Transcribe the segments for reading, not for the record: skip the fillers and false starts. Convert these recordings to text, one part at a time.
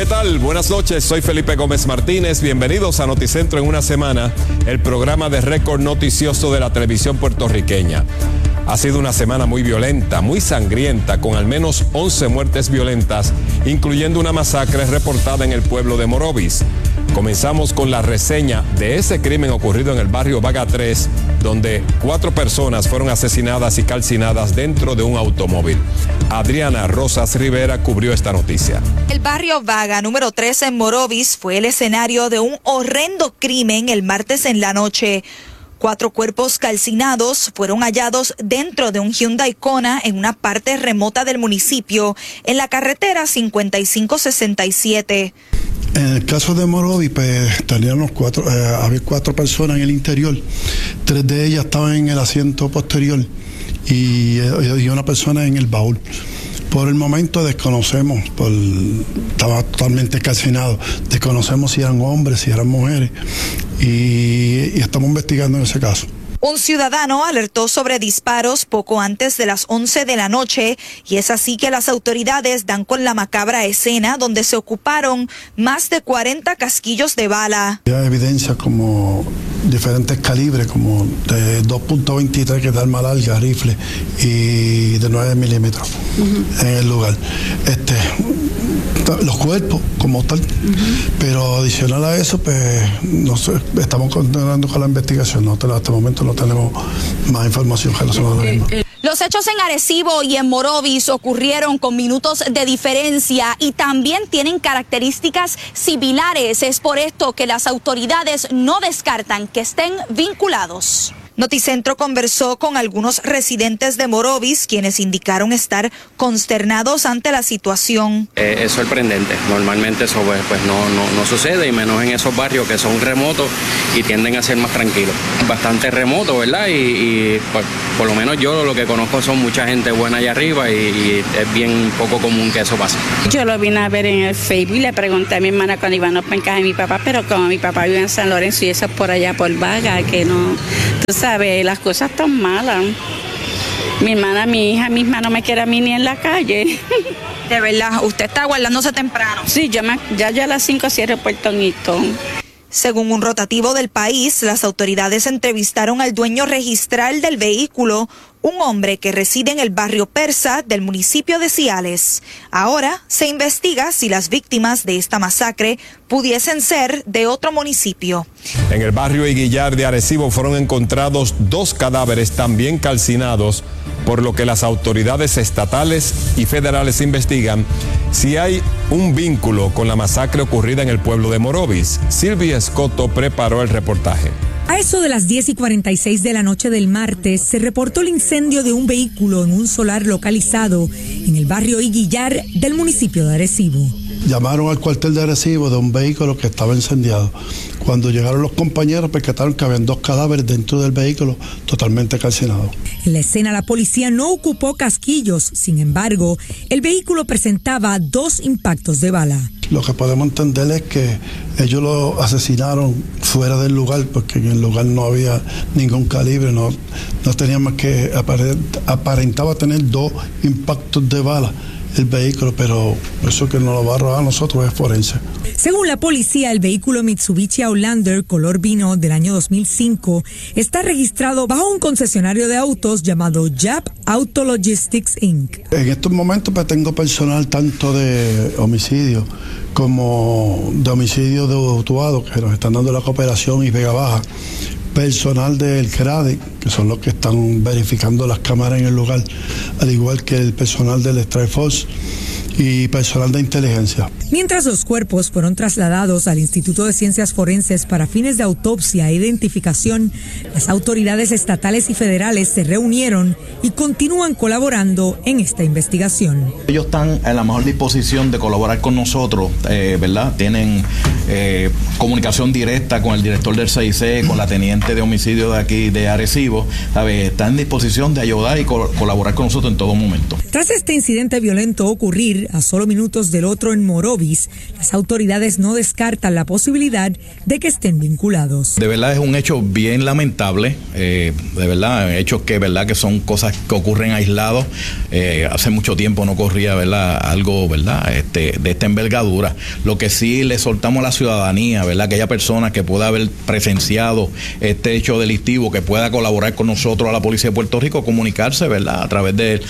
¿Qué tal? Buenas noches, soy Felipe Gómez Martínez. Bienvenidos a Noticentro en una semana, el programa de récord noticioso de la televisión puertorriqueña. Ha sido una semana muy violenta, muy sangrienta, con al menos 11 muertes violentas, incluyendo una masacre reportada en el pueblo de Morovis. Comenzamos con la reseña de ese crimen ocurrido en el barrio Vaga 3, donde 4 personas fueron asesinadas y calcinadas dentro de un automóvil. Adriana Rosas Rivera cubrió esta noticia. El barrio Vaga número 3 en Morovis fue el escenario de un horrendo crimen el martes en la noche. 4 cuerpos calcinados fueron hallados dentro de un Hyundai Kona en una parte remota del municipio, en la carretera 5567. En el caso de Morovis, pues teníamos había 4 personas en el interior. 3 de ellas estaban en el asiento posterior y una persona en el baúl. Por el momento desconocemos, estaba totalmente calcinado, desconocemos si eran hombres, si eran mujeres y estamos investigando en ese caso. Un ciudadano alertó sobre disparos poco antes de las 11 de la noche y es así que las autoridades dan con la macabra escena donde se ocuparon más de 40 casquillos de bala. Hay evidencia como diferentes calibres, como de 2.23 que es de arma larga, rifle, y de 9 milímetros en el lugar. Los cuerpos como tal, pero adicional a eso, pues no sé, estamos continuando con la investigación. Hasta el momento no tenemos más información relacionada a lo mismo. Los hechos en Arecibo y en Morovis ocurrieron con minutos de diferencia y también tienen características similares. Es por esto que las autoridades no descartan que estén vinculados. Noticentro conversó con algunos residentes de Morovis, quienes indicaron estar consternados ante la situación. Es sorprendente. Normalmente eso pues no sucede, y menos en esos barrios que son remotos y tienden a ser más tranquilos. Bastante remoto, ¿verdad? Y pues, por lo menos yo lo que conozco son mucha gente buena allá arriba y es bien poco común que eso pase. Yo lo vine a ver en el Facebook y le pregunté a mi hermana cuando iban a pencar de mi papá, pero como mi papá vive en San Lorenzo y eso es por allá por Vaga, que no... Tú sabes, las cosas están malas. Mi hermana, mi hija misma no me quiere a mí ni en la calle. De verdad, ¿usted está guardándose temprano? Sí, ya a las 5 cierro Puerto Nitón. Según un rotativo del país, las autoridades entrevistaron al dueño registral del vehículo, un hombre que reside en el barrio Persa del municipio de Ciales. Ahora se investiga si las víctimas de esta masacre pudiesen ser de otro municipio. En el barrio Higuillar de Arecibo fueron encontrados 2 cadáveres también calcinados, por lo que las autoridades estatales y federales investigan si hay un vínculo con la masacre ocurrida en el pueblo de Morovis. Silvia Escoto preparó el reportaje. A eso de las 10:46 de la noche del martes, se reportó el incendio de un vehículo en un solar localizado en el barrio Higuillar del municipio de Arecibo. Llamaron al cuartel de Arecibo de un vehículo que estaba incendiado. Cuando llegaron los compañeros, percataron que habían 2 cadáveres dentro del vehículo totalmente calcinados. En la escena, la policía no ocupó casquillos. Sin embargo, el vehículo presentaba 2 impactos de bala. Lo que podemos entender es que ellos lo asesinaron fuera del lugar, porque en el lugar no había ningún calibre, no tenía más que aparentaba tener 2 impactos de bala el vehículo, pero eso que nos lo va a robar a nosotros es forense. Según la policía, el vehículo Mitsubishi Outlander color vino del año 2005 está registrado bajo un concesionario de autos llamado Jap Auto Logistics Inc. En estos momentos pues, tengo personal tanto de homicidio como de homicidio de autuado, que nos están dando la cooperación y Vega Baja, personal del CRADE, que son los que están verificando las cámaras en el lugar, al igual que el personal del Strike Force y personal de inteligencia. Mientras los cuerpos fueron trasladados al Instituto de Ciencias Forenses para fines de autopsia e identificación, las autoridades estatales y federales se reunieron y continúan colaborando en esta investigación. Ellos están en la mejor disposición de colaborar con nosotros, ¿verdad? Tienen comunicación directa con el director del CIC, con la teniente de homicidio de aquí de Arecibo, ¿sabes? Están en disposición de ayudar y colaborar con nosotros en todo momento. Tras este incidente violento ocurrir, ocurrir a solo minutos del otro en Morovis, las autoridades no descartan la posibilidad de que estén vinculados. De verdad es un hecho bien lamentable, de verdad, hechos que son cosas que ocurren aislados. Hace mucho tiempo no ocurría, ¿verdad?, algo, ¿verdad?, de esta envergadura. Lo que sí le soltamos a la ciudadanía, ¿verdad?, aquella persona que pueda haber presenciado este hecho delictivo, que pueda colaborar con nosotros a la Policía de Puerto Rico, comunicarse, ¿verdad?, a través del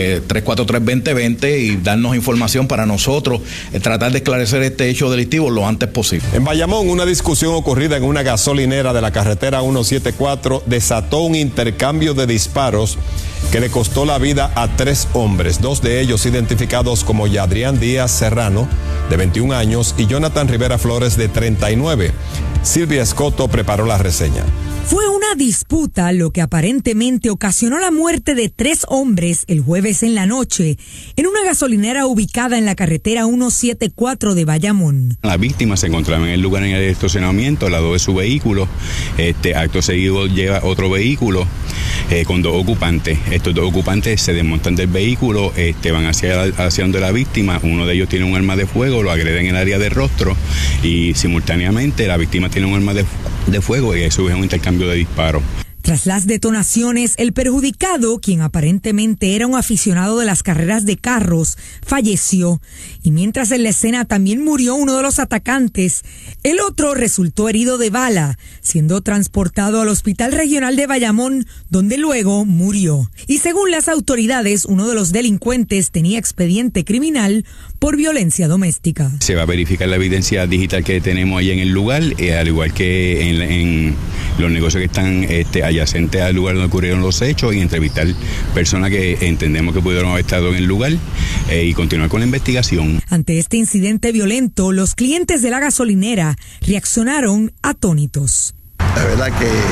343-2020 y darnos información para nosotros tratar de esclarecer este hecho delictivo lo antes posible. En Bayamón, una discusión ocurrida en una gasolinera de la carretera 174 desató un intercambio de disparos que le costó la vida a 3 hombres, 2 de ellos identificados como Yadrián Díaz Serrano, de 21 años, y Jonathan Rivera Flores, de 39. Silvia Escoto preparó la reseña. Fue una disputa lo que aparentemente ocasionó la muerte de 3 hombres el jueves en la noche en una gasolinera ubicada en la carretera 174 de Bayamón. La víctima se encontraba en el lugar en el estacionamiento al lado de su vehículo. Acto seguido llega otro vehículo con 2 ocupantes. Estos 2 ocupantes se desmontan del vehículo, van hacia donde la víctima. Uno de ellos tiene un arma de fuego, lo agrede en el área del rostro y simultáneamente la víctima tiene un arma de fuego y eso es un intercambio de disparos. Tras las detonaciones, el perjudicado, quien aparentemente era un aficionado de las carreras de carros, falleció. Y mientras en la escena también murió uno de los atacantes, el otro resultó herido de bala, siendo transportado al Hospital Regional de Bayamón, donde luego murió. Y según las autoridades, uno de los delincuentes tenía expediente criminal por violencia doméstica. Se va a verificar la evidencia digital que tenemos ahí en el lugar, al igual que en los negocios que están adyacentes al lugar donde ocurrieron los hechos, y entrevistar personas que entendemos que pudieron haber estado en el lugar y continuar con la investigación. Ante este incidente violento, los clientes de la gasolinera reaccionaron atónitos. La verdad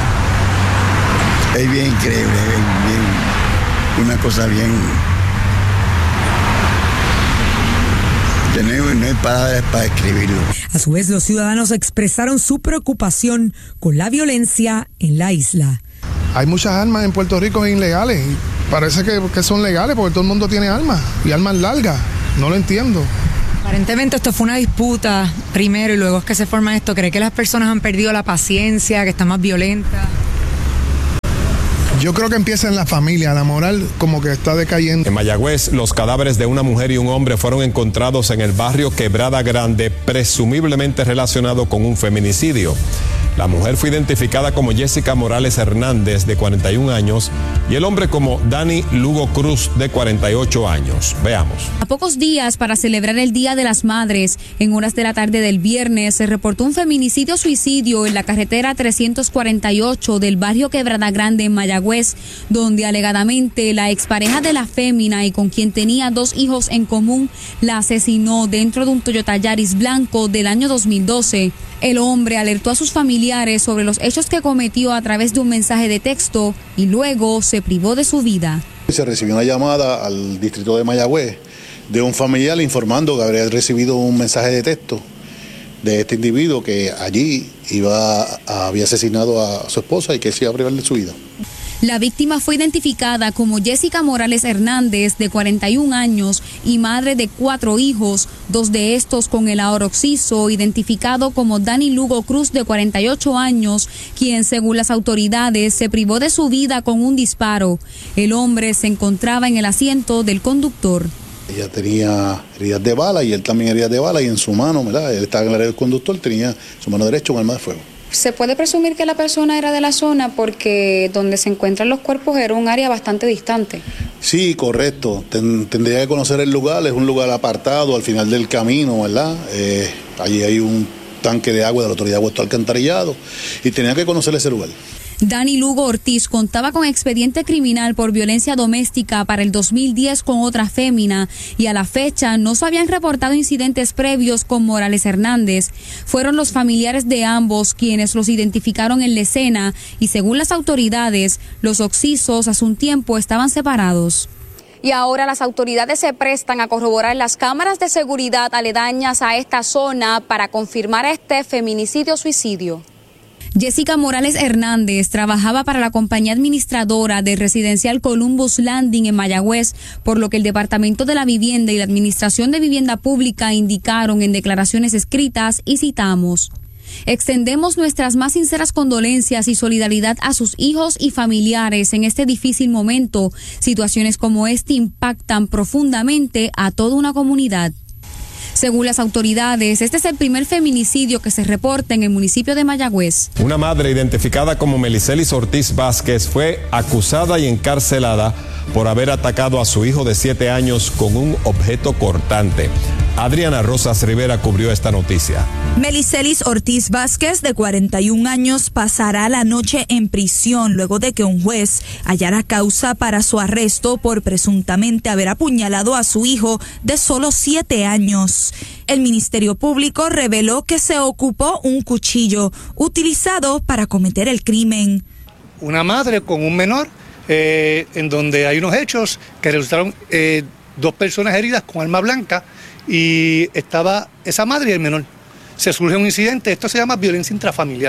que es bien increíble, una cosa bien... No hay palabras para escribirlo. A su vez, los ciudadanos expresaron su preocupación con la violencia en la isla. Hay muchas armas en Puerto Rico ilegales y parece que son legales porque todo el mundo tiene armas y armas largas. No lo entiendo. Aparentemente esto fue una disputa primero y luego es que se forma esto. ¿Cree que las personas han perdido la paciencia, que están más violentas? Yo creo que empieza en la familia, la moral como que está decayendo. En Mayagüez, los cadáveres de una mujer y un hombre fueron encontrados en el barrio Quebrada Grande, presumiblemente relacionado con un feminicidio. La mujer fue identificada como Jessica Morales Hernández, de 41 años, y el hombre como Dani Lugo Cruz, de 48 años. Veamos. A pocos días para celebrar el Día de las Madres, en horas de la tarde del viernes, se reportó un feminicidio-suicidio en la carretera 348 del barrio Quebrada Grande en Mayagüez, donde alegadamente la expareja de la fémina y con quien tenía 2 hijos en común la asesinó dentro de un Toyota Yaris blanco del año 2012. El hombre alertó a sus familiares sobre los hechos que cometió a través de un mensaje de texto y luego se privó de su vida. Se recibió una llamada al distrito de Mayagüez de un familiar informando que habría recibido un mensaje de texto de este individuo que allí había asesinado a su esposa y que se iba a privar de su vida. La víctima fue identificada como Jessica Morales Hernández, de 41 años y madre de 4 hijos, 2 de estos con el ahora occiso, identificado como Dani Lugo Cruz, de 48 años, quien según las autoridades se privó de su vida con un disparo. El hombre se encontraba en el asiento del conductor. Ella tenía heridas de bala y él también heridas de bala, y en su mano, ¿verdad? Él estaba en el área del conductor, tenía su mano derecha un arma de fuego. Se puede presumir que la persona era de la zona porque donde se encuentran los cuerpos era un área bastante distante. Sí, correcto. Tendría que conocer el lugar, es un lugar apartado al final del camino, ¿verdad? Allí hay un tanque de agua de la Autoridad de Aguas Alcantarillado y tenía que conocer ese lugar. Dani Lugo Ortiz contaba con expediente criminal por violencia doméstica para el 2010 con otra fémina y a la fecha no se habían reportado incidentes previos con Morales Hernández. Fueron los familiares de ambos quienes los identificaron en la escena y según las autoridades, los occisos hace un tiempo estaban separados. Y ahora las autoridades se prestan a corroborar las cámaras de seguridad aledañas a esta zona para confirmar este feminicidio-suicidio. Jessica Morales Hernández trabajaba para la compañía administradora del residencial Columbus Landing en Mayagüez, por lo que el Departamento de la Vivienda y la Administración de Vivienda Pública indicaron en declaraciones escritas, y citamos: extendemos nuestras más sinceras condolencias y solidaridad a sus hijos y familiares en este difícil momento. Situaciones como este impactan profundamente a toda una comunidad. Según las autoridades, este es el primer feminicidio que se reporta en el municipio de Mayagüez. Una madre identificada como Melicelis Ortiz Vázquez fue acusada y encarcelada por haber atacado a su hijo de 7 años con un objeto cortante. Adriana Rosas Rivera cubrió esta noticia. Melicelis Ortiz Vázquez, de 41 años, pasará la noche en prisión luego de que un juez hallara causa para su arresto por presuntamente haber apuñalado a su hijo de solo 7 años. El Ministerio Público reveló que se ocupó un cuchillo utilizado para cometer el crimen. Una madre con un menor, en donde hay unos hechos que resultaron 2 personas heridas con arma blanca, y estaba esa madre y el menor. Se surge un incidente, esto se llama violencia intrafamiliar.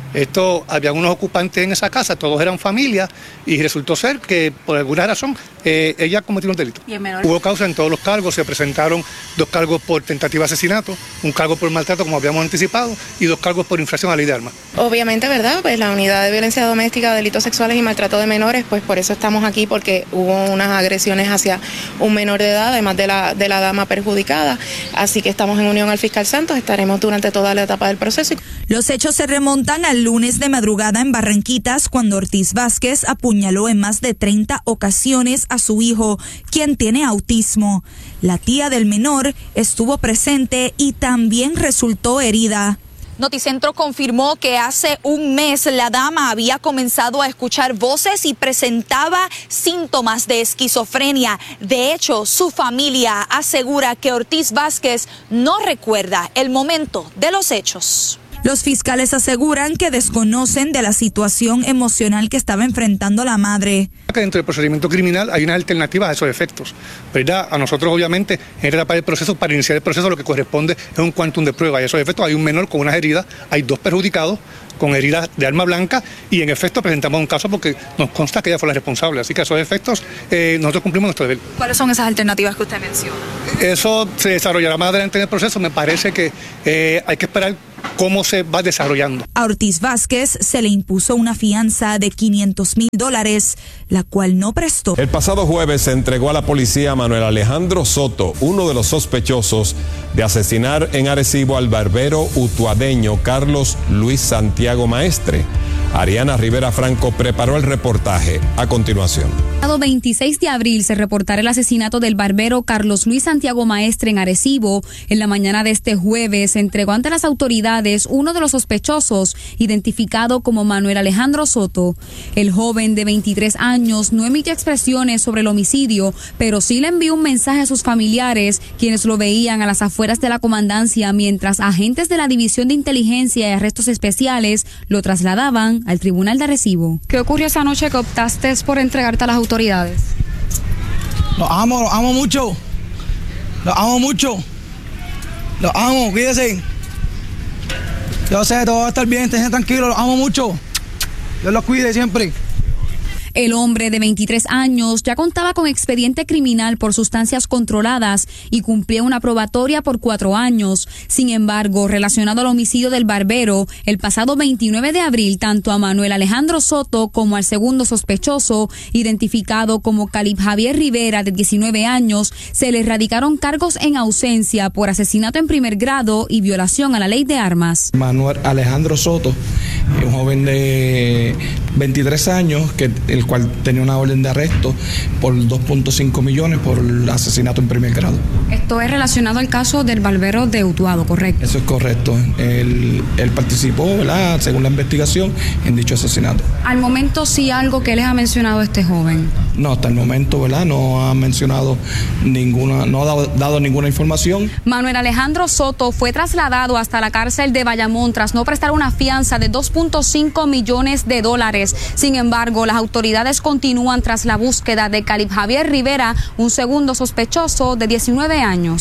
Había unos ocupantes en esa casa, todos eran familia, y resultó ser que por alguna razón ella cometió un delito. Hubo causa en todos los cargos, se presentaron 2 cargos por tentativa de asesinato, un cargo por maltrato, como habíamos anticipado, y 2 cargos por infracción a la ley de armas. Obviamente, ¿verdad? Pues la unidad de violencia doméstica, delitos sexuales y maltrato de menores, pues por eso estamos aquí, porque hubo unas agresiones hacia un menor de edad, además de la dama perjudicada. Así que estamos en unión al fiscal Santos, estaremos durante toda la etapa del proceso. Los hechos se remontan al lunes de madrugada en Barranquitas, cuando Ortiz Vázquez apuñaló en más de 30 ocasiones a su hijo, quien tiene autismo. La tía del menor estuvo presente y también resultó herida. Noticentro confirmó que hace un mes la dama había comenzado a escuchar voces y presentaba síntomas de esquizofrenia. De hecho, su familia asegura que Ortiz Vázquez no recuerda el momento de los hechos. Los fiscales aseguran que desconocen de la situación emocional que estaba enfrentando la madre. Dentro del procedimiento criminal hay unas alternativas a esos efectos, ¿verdad? A nosotros, obviamente, en esta etapa del proceso, para iniciar el proceso, lo que corresponde es un quantum de prueba. Y esos efectos, hay un menor con unas heridas, hay 2 perjudicados con heridas de arma blanca, y en efecto presentamos un caso porque nos consta que ella fue la responsable. Así que a esos efectos nosotros cumplimos nuestro deber. ¿Cuáles son esas alternativas que usted menciona? Eso se desarrollará más adelante en el proceso. Me parece que hay que esperar cómo se va desarrollando. A Ortiz Vázquez se le impuso una fianza de $500,000, la cual no prestó. El pasado jueves se entregó a la policía a Manuel Alejandro Soto, uno de los sospechosos de asesinar en Arecibo al barbero utuadeño Carlos Luis Santiago Maestre. Ariana Rivera Franco preparó el reportaje a continuación. El 26 de abril se reportará el asesinato del barbero Carlos Luis Santiago Maestre en Arecibo. En la mañana de este jueves se entregó ante las autoridades uno de los sospechosos, identificado como Manuel Alejandro Soto. El joven de 23 años no emitió expresiones sobre el homicidio, pero sí le envió un mensaje a sus familiares, quienes lo veían a las afueras de la comandancia mientras agentes de la División de Inteligencia y Arrestos Especiales lo trasladaban al tribunal de Arecibo. ¿Qué ocurrió esa noche que optaste por entregarte a las autoridades? Los amo mucho. Los amo mucho. Los amo, cuídense. Yo sé, todo va a estar bien, estén tranquilos, los amo mucho. Dios los cuide siempre. El hombre de 23 años ya contaba con expediente criminal por sustancias controladas y cumplía una probatoria por 4 años. Sin embargo, relacionado al homicidio del barbero, el pasado 29 de abril, tanto a Manuel Alejandro Soto como al segundo sospechoso, identificado como Calib Javier Rivera, de 19 años, se le erradicaron cargos en ausencia por asesinato en primer grado y violación a la ley de armas. Manuel Alejandro Soto, un joven de 23 años, el cual tenía una orden de arresto por 2.5 millones por asesinato en primer grado. Esto es relacionado al caso del barbero de Utuado, ¿correcto? Eso es correcto. Él participó, ¿verdad?, según la investigación, en dicho asesinato. Al momento, sí, algo que les ha mencionado este joven. No, hasta el momento, ¿verdad?, no ha mencionado ninguna, no ha dado ninguna información. Manuel Alejandro Soto fue trasladado hasta la cárcel de Bayamón tras no prestar una fianza de $2.5 millones. Sin embargo, las autoridades continúan tras la búsqueda de Calib Javier Rivera, un segundo sospechoso de 19 años.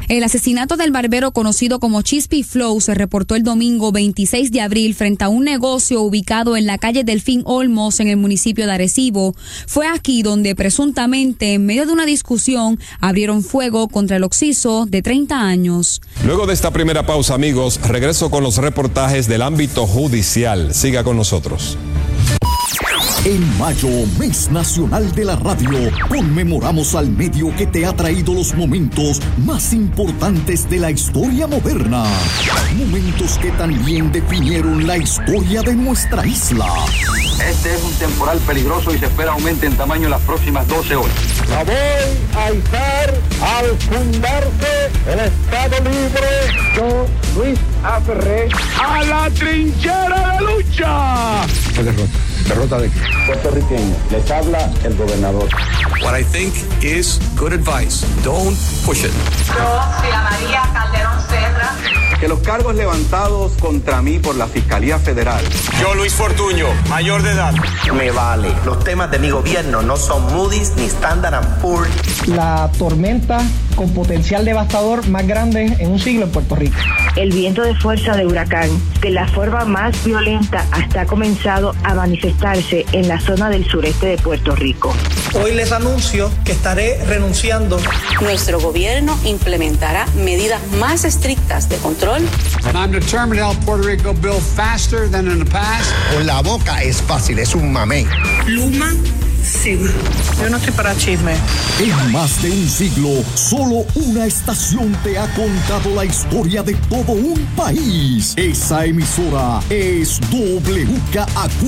El asesinato del barbero conocido como Chispy Flow se reportó el domingo 26 de abril frente a un negocio ubicado en la calle Delfín Olmos en el municipio de Arecibo. Fue aquí donde presuntamente, en medio de una discusión, abrieron fuego contra el occiso de 30 años. Luego de esta primera pausa, amigos, regreso con los reportajes del ámbito judicial. Siga con nosotros. En mayo, Mes Nacional de la Radio, conmemoramos al medio que te ha traído los momentos más importantes de la historia moderna. Momentos que también definieron la historia de nuestra isla. Este es un temporal peligroso y se espera aumente en tamaño en las próximas 12 horas. La voy a izar al fundarse el Estado Libre. Yo, Luis Aferré, a la trinchera de lucha. ¿Derrota de qué? Puertorriqueño, les habla el gobernador. What I think is good advice. Don't push it. Yo, Sila María Calderón Serra. Que los cargos levantados contra mí por la Fiscalía Federal. Yo, Luis Fortuño, mayor de edad. Me vale. Los temas de mi gobierno no son Moody's ni Standard & Poor's. La tormenta con potencial devastador más grande en un siglo en Puerto Rico. El viento de fuerza de huracán, de la forma más violenta, hasta ha comenzado a manifestarse en la zona del sureste de Puerto Rico. Hoy les anuncio que estaré renunciando. Nuestro gobierno implementará medidas más estrictas de control. I'm determined to help Puerto Rico build faster than in the past. Con la boca es fácil, es un mamey. Luma, sí. Yo no estoy para chisme. En más de un siglo, solo una estación te ha contado la historia de todo un país. Esa emisora es WKAQ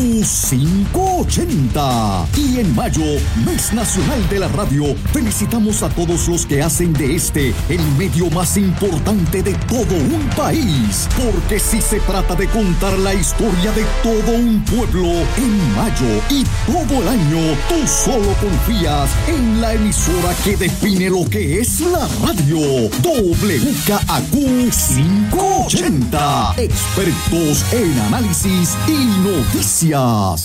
580. Y en mayo, Mes Nacional de la Radio, felicitamos a todos los que hacen de este el medio más importante de todo un país. Porque si se trata de contar la historia de todo un pueblo, en mayo y todo el año, tú solo confías en la emisora que define lo que es la radio. WKAQ 580. Expertos en análisis y noticias.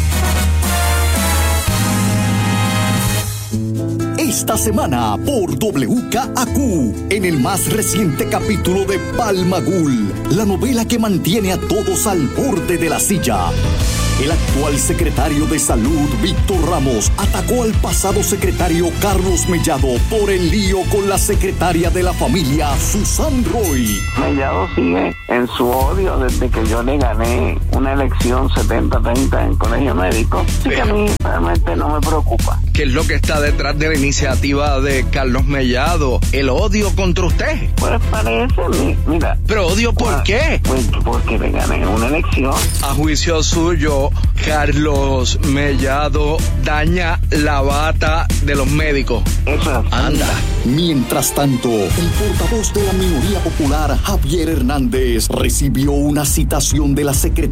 Esta semana por WKAQ, en el más reciente capítulo de Palmagul, la novela que mantiene a todos al borde de la silla. El actual secretario de Salud, Víctor Ramos, atacó al pasado secretario Carlos Mellado por el lío con la secretaria de la familia, Susan Roy. Mellado sigue en su odio desde que yo le gané una elección 70-30 en Colegio Médico. Así que a mí realmente no me preocupa. ¿Qué es lo que está detrás de la iniciativa de Carlos Mellado? ¿El odio contra usted? Pues parece, mira. ¿Pero odio por qué? Pues porque le gané una elección. A juicio suyo, Carlos Mellado daña la bata de los médicos. Eso. Anda. Mientras tanto, el portavoz de la minoría popular, Javier Hernández, recibió una citación de la secretaria